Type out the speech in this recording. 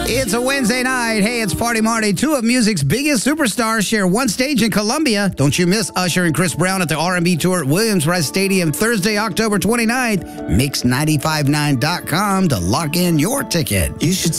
It's a Wednesday night. Hey, it's Party Marty. Two of music's biggest superstars share one stage in Columbia. Don't you miss Usher and Chris Brown at the R&B Tour at Williams-Brice Stadium Thursday, October 29th. Mix959.com to lock in your ticket. You should